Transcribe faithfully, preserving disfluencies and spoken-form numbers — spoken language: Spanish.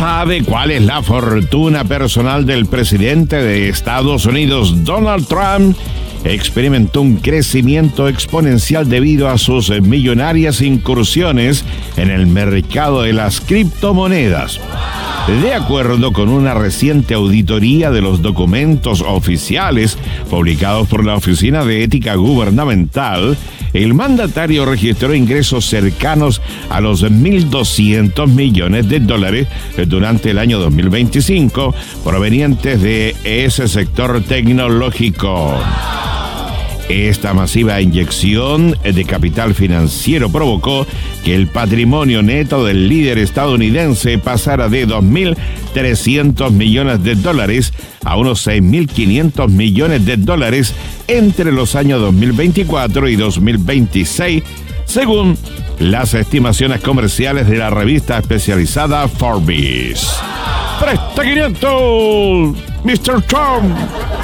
sabe cuál es la fortuna personal del presidente de Estados Unidos, Donald Trump, experimentó un crecimiento exponencial debido a sus millonarias incursiones en el mercado de las criptomonedas. De acuerdo con una reciente auditoría de los documentos oficiales publicados por la Oficina de Ética Gubernamental, el mandatario registró ingresos cercanos a los mil doscientos millones de dólares durante el año dos mil veinticinco, provenientes de ese sector tecnológico. Esta masiva inyección de capital financiero provocó que el patrimonio neto del líder estadounidense pasara de dos mil trescientos millones de dólares a unos seis mil quinientos millones de dólares entre los años dos mil veinticuatro y dos mil veintiséis, según las estimaciones comerciales de la revista especializada Forbes. ¡Presta quinientos, mister Trump!